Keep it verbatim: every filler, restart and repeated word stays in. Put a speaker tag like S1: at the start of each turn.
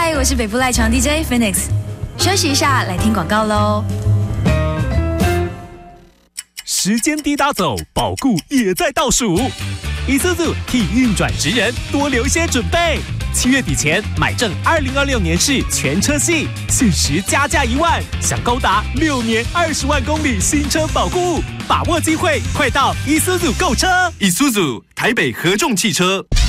S1: 嗨，我是北部赖床 D J Phoenix， 休息一下来听广告喽。
S2: 时间滴答走，保固也在倒数。Isuzu 替运转职人多留些准备，七月底前买正二零二六年式全车系，限时加价一万，享高达六年二十万公里新车保固，把握机会，快到 Isuzu 购车。
S3: Isuzu 台北合众汽车。